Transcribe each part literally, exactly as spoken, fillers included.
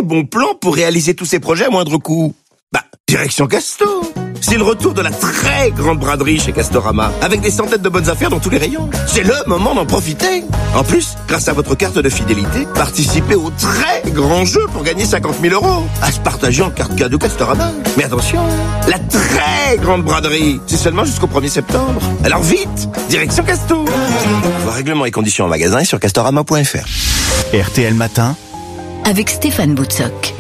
bon plan pour réaliser tous ces projets à moindre coût? Bah, direction Castor. C'est le retour de la très grande braderie chez Castorama, avec des centaines de bonnes affaires dans tous les rayons. C'est le moment d'en profiter. En plus, grâce à votre carte de fidélité, participez au très grand jeu pour gagner cinquante mille euros. À se partager en carte cadeau Castorama. Mais attention, la très grande braderie, c'est seulement jusqu'au premier septembre. Alors vite, direction Castor. Voir règlements et conditions en magasin et sur castorama point f r. R T L Matin avec Stéphane Boutsock.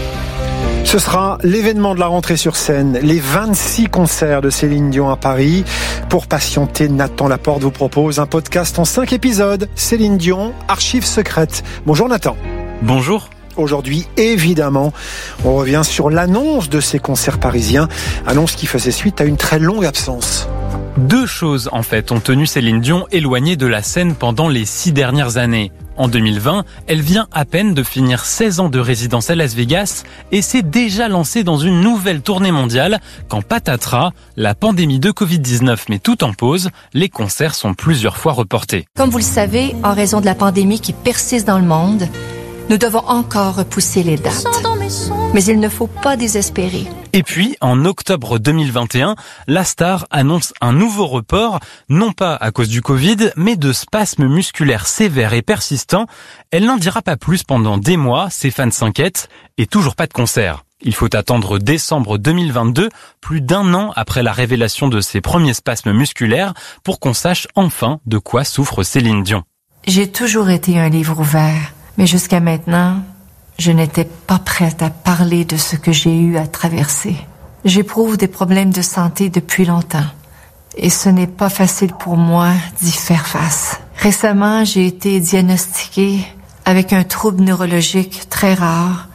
Ce sera l'événement de la rentrée sur scène, les vingt-six concerts de Céline Dion à Paris. Pour patienter, Nathan Laporte vous propose un podcast en cinq épisodes. Céline Dion, archives secrètes. Bonjour Nathan. Bonjour. Aujourd'hui, évidemment, on revient sur l'annonce de ces concerts parisiens, annonce qui faisait suite à une très longue absence. Deux choses, en fait, ont tenu Céline Dion éloignée de la scène pendant les six dernières années. En deux mille vingt, elle vient à peine de finir seize ans de résidence à Las Vegas et s'est déjà lancée dans une nouvelle tournée mondiale quand patatras, la pandémie de covid dix-neuf met tout en pause, les concerts sont plusieurs fois reportés. Comme vous le savez, en raison de la pandémie qui persiste dans le monde, nous devons encore repousser les dates. Mais il ne faut pas désespérer. Et puis, en octobre deux mille vingt et un, la star annonce un nouveau report, non pas à cause du Covid, mais de spasmes musculaires sévères et persistants. Elle n'en dira pas plus pendant des mois, ses fans s'inquiètent, et toujours pas de concert. Il faut attendre décembre deux mille vingt-deux, plus d'un an après la révélation de ses premiers spasmes musculaires, pour qu'on sache enfin de quoi souffre Céline Dion. J'ai toujours été un livre ouvert, mais jusqu'à maintenant, je n'étais pas prête à parler de ce que j'ai eu à traverser. J'éprouve des problèmes de santé depuis longtemps, et ce n'est pas facile pour moi d'y faire face. Récemment, j'ai été diagnostiquée avec un trouble neurologique très rare,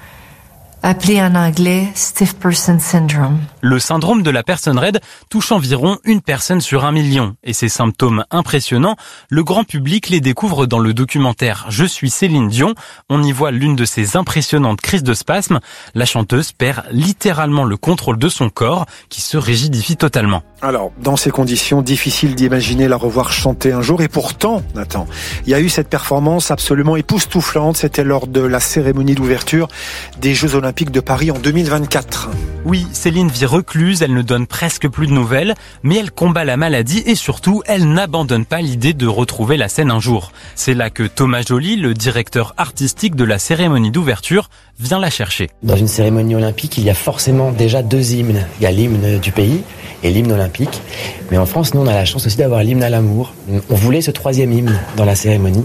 appelé en anglais Stiff Person Syndrome. Le syndrome de la personne raide touche environ une personne sur un million. Et ces symptômes impressionnants, le grand public les découvre dans le documentaire « Je suis Céline Dion ». On y voit l'une de ces impressionnantes crises de spasmes. La chanteuse perd littéralement le contrôle de son corps qui se rigidifie totalement. Alors, dans ces conditions, difficile d'imaginer la revoir chanter un jour. Et pourtant, Nathan, il y a eu cette performance absolument époustouflante. C'était lors de la cérémonie d'ouverture des Jeux Olympiques de Paris en deux mille vingt-quatre. Oui, Céline vit recluse, elle ne donne presque plus de nouvelles, mais elle combat la maladie et surtout, elle n'abandonne pas l'idée de retrouver la scène un jour. C'est là que Thomas Joly, le directeur artistique de la cérémonie d'ouverture, vient la chercher. Dans une cérémonie olympique, il y a forcément déjà deux hymnes. Il y a l'hymne du pays et l'hymne olympique. Mais en France, nous, on a la chance aussi d'avoir l'hymne à l'amour. On voulait ce troisième hymne dans la cérémonie.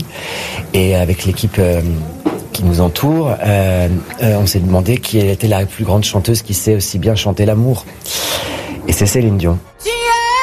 Et avec l'équipe euh, qui nous entoure, euh, euh, on s'est demandé qui était la plus grande chanteuse qui sait aussi bien chanter l'amour. Et c'est Céline Dion.